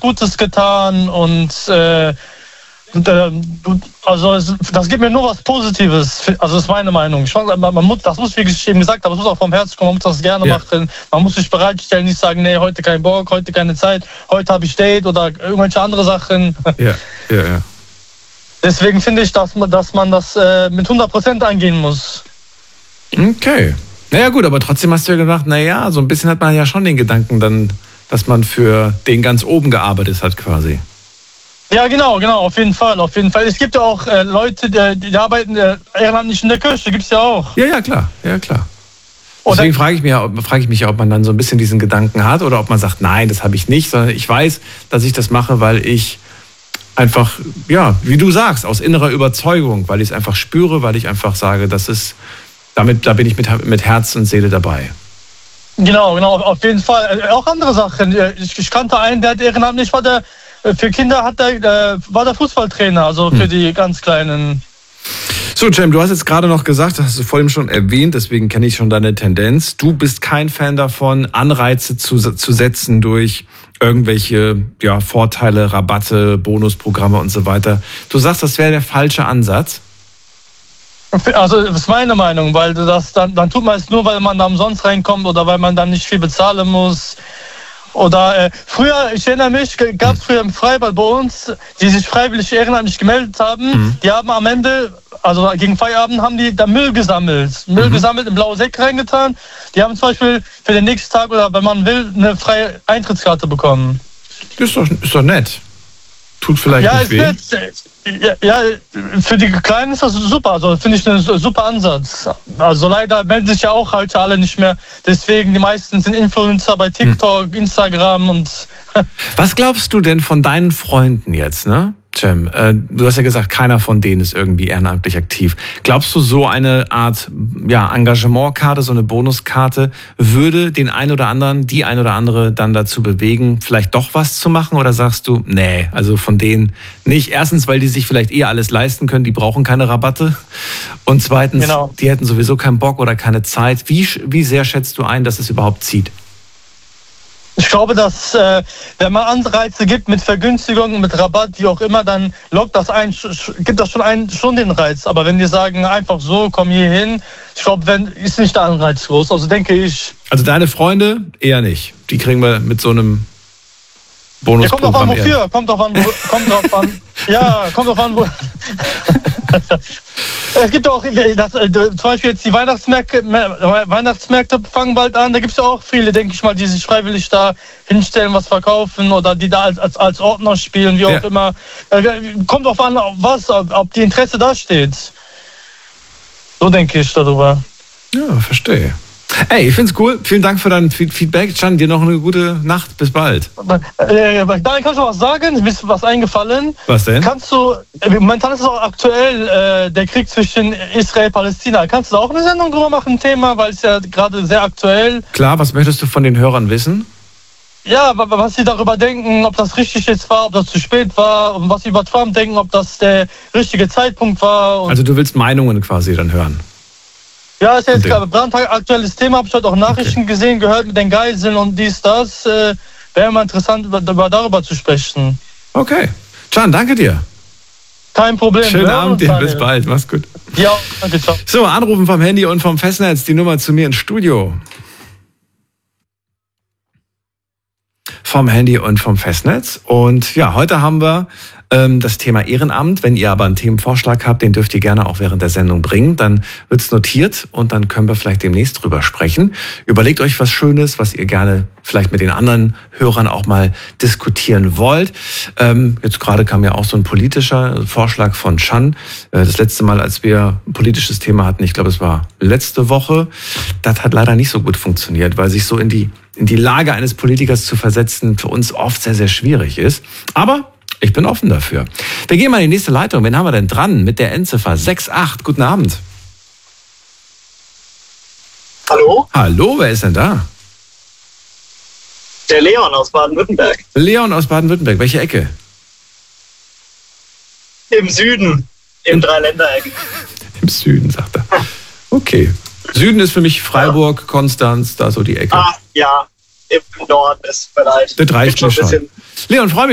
Gutes getan und also das gibt mir nur was Positives. Also das ist meine Meinung. Das muss, wie ich eben gesagt habe, das muss auch vom Herzen kommen, man muss das gerne machen. Man muss sich bereitstellen, nicht sagen, nee, heute kein Bock, heute keine Zeit, heute habe ich Date oder irgendwelche andere Sachen. Ja. Deswegen finde ich, dass man das mit 100% angehen muss. Okay. Naja gut, aber trotzdem hast du ja gedacht, naja, so ein bisschen hat man ja schon den Gedanken dann, dass man für den ganz oben gearbeitet hat quasi. Ja, genau, auf jeden Fall. Es gibt ja auch Leute, die arbeiten ehrenamtlich in der Kirche, gibt es ja auch. Ja, klar. Deswegen frage ich mich, ob man dann so ein bisschen diesen Gedanken hat oder ob man sagt, nein, das habe ich nicht, sondern ich weiß, dass ich das mache, weil ich einfach, ja, wie du sagst, aus innerer Überzeugung, weil ich es einfach spüre, weil ich einfach sage, da bin ich mit Herz und Seele dabei. Genau, auf jeden Fall. Auch andere Sachen. Ich kannte einen, der hat ehrenamtlich für Kinder war der Fußballtrainer, also für die ganz Kleinen. So, Cem, du hast jetzt gerade noch gesagt, das hast du vorhin schon erwähnt, deswegen kenne ich schon deine Tendenz. Du bist kein Fan davon, Anreize zu setzen durch irgendwelche Vorteile, Rabatte, Bonusprogramme und so weiter. Du sagst, das wäre der falsche Ansatz? Also das ist meine Meinung, weil dann tut man es nur, weil man da umsonst reinkommt oder weil man dann nicht viel bezahlen muss. Oder früher, ich erinnere mich, gab es früher im Freibad bei uns, die sich freiwillig ehrenamtlich gemeldet haben. Die haben am Ende, also gegen Feierabend, haben die da Müll gesammelt. In blaue Säcke reingetan. Die haben zum Beispiel für den nächsten Tag oder wenn man will, eine freie Eintrittskarte bekommen. Das ist doch nett. Tut vielleicht nicht weh. Ja, für die Kleinen ist das super. Also finde ich einen super Ansatz. Also leider melden sich ja auch heute alle nicht mehr. Deswegen, die meisten sind Influencer bei TikTok, Instagram und... Was glaubst du denn von deinen Freunden jetzt, ne, Cem? Du hast ja gesagt, keiner von denen ist irgendwie ehrenamtlich aktiv. Glaubst du, so eine Art Engagementkarte, so eine Bonuskarte, würde den einen oder anderen, die ein oder andere dann dazu bewegen, vielleicht doch was zu machen? Oder sagst du, nee, also von denen nicht? Erstens, weil die sich vielleicht eher alles leisten können, die brauchen keine Rabatte. Und zweitens, die hätten sowieso keinen Bock oder keine Zeit. Wie sehr schätzt du ein, dass es überhaupt zieht? Ich glaube, dass wenn man Anreize gibt mit Vergünstigungen, mit Rabatt, wie auch immer, dann gibt das schon den Reiz. Aber wenn die sagen, einfach so, komm hier hin, ich glaube, ist nicht der Anreiz groß. Also denke ich... Also deine Freunde eher nicht. Die kriegen wir mit so einem Bonusprogramm eher. Kommt drauf an, wo... Es gibt auch, zum Beispiel jetzt die Weihnachtsmärkte fangen bald an, da gibt es ja auch viele, denke ich mal, die sich freiwillig da hinstellen, was verkaufen oder die da als Ordner spielen, wie auch immer. Kommt drauf an, ob die Interesse da steht. So denke ich darüber. Ja, verstehe. Ey, ich find's cool. Vielen Dank für dein Feedback. Can, dir noch eine gute Nacht. Bis bald. Daniel, kannst du was sagen? Mir ist was eingefallen. Was denn? Momentan ist es auch aktuell, der Krieg zwischen Israel und Palästina. Kannst du da auch eine Sendung drüber machen, ein Thema? Weil es ja gerade sehr aktuell. Klar, was möchtest du von den Hörern wissen? Ja, was sie darüber denken, ob das richtig jetzt war, ob das zu spät war und was sie über Trump denken, ob das der richtige Zeitpunkt war. Also du willst Meinungen quasi dann hören? Ja, ist jetzt gerade brandaktuelles Thema. Habe ich heute auch Nachrichten gesehen, gehört mit den Geiseln und dies, das. Wäre mal interessant, darüber zu sprechen. Okay. Can, danke dir. Kein Problem. Schönen Abend dir. Bis bald. Mach's gut. Ja, danke. Ciao. So, anrufen vom Handy und vom Festnetz. Die Nummer zu mir ins Studio. Vom Handy und vom Festnetz. Und ja, heute haben wir das Thema Ehrenamt. Wenn ihr aber einen Themenvorschlag habt, den dürft ihr gerne auch während der Sendung bringen. Dann wird's notiert und dann können wir vielleicht demnächst drüber sprechen. Überlegt euch was Schönes, was ihr gerne vielleicht mit den anderen Hörern auch mal diskutieren wollt. Jetzt gerade kam ja auch so ein politischer Vorschlag von Can. Das letzte Mal, als wir ein politisches Thema hatten, ich glaube, es war letzte Woche, das hat leider nicht so gut funktioniert, weil sich so in die Lage eines Politikers zu versetzen für uns oft sehr, sehr schwierig ist. Aber ich bin offen dafür. Wir gehen mal in die nächste Leitung. Wen haben wir denn dran mit der Endziffer 68? Guten Abend. Hallo? Hallo, wer ist denn da? Der Leon aus Baden-Württemberg. Leon aus Baden-Württemberg. Welche Ecke? Im Süden. Im Dreiländereck. Im Süden, sagt er. Okay. Süden ist für mich Freiburg, Konstanz, da so die Ecke. Ah, ja. Im Norden ist vielleicht. Das reicht mir schon. Leon, freue mich.